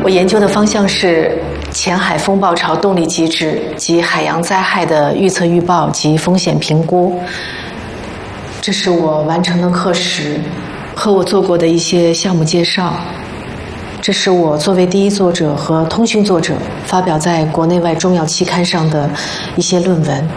我研究的方向是前海风暴潮动力机制及海洋灾害的预测预报及风险评估。这是我完成的课时和我做过的一些项目介绍。这是我作为第一作者和通讯作者发表在国内外重要期刊上的一些论文。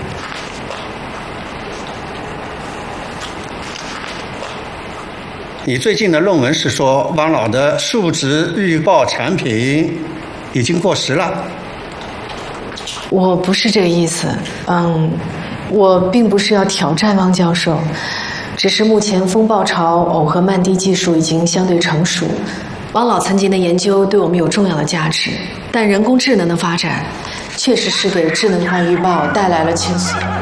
你最近的论文是说汪老的数值预报产品已经过时了。 我不是这个意思，我并不是要挑战汪教授，只是目前风暴潮耦合慢滴技术已经相对成熟，汪老曾经的研究对我们有重要的价值，但人工智能的发展确实是给智能化预报带来了轻松。